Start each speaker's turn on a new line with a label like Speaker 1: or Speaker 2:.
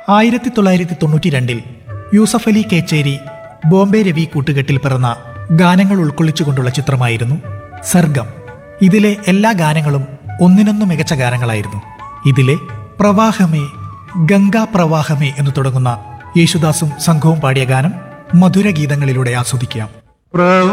Speaker 1: 1992 യൂസഫ് അലി കേച്ചേരി ബോംബെ രവി കൂട്ടുകെട്ടിൽ പിറന്ന ഗാനങ്ങൾ ഉൾക്കൊള്ളിച്ചുകൊണ്ടുള്ള ചിത്രമായിരുന്നു സർഗം. ഇതിലെ എല്ലാ ഗാനങ്ങളും ഒന്നിനൊന്നു മികച്ച ഗാനങ്ങളായിരുന്നു. ഇതിലെ പ്രവാഹമേ ഗംഗാ പ്രവാഹമേ എന്ന് തുടങ്ങുന്ന യേശുദാസും സംഘവും പാടിയ ഗാനം മധുരഗീതങ്ങളിലൂടെ ആസ്വദിക്കാം.